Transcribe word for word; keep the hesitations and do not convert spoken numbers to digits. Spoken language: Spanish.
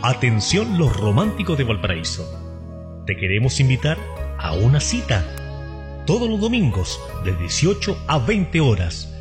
Atención los románticos de Valparaíso. Te queremos invitar a una cita. Todos los domingos de dieciocho a veinte horas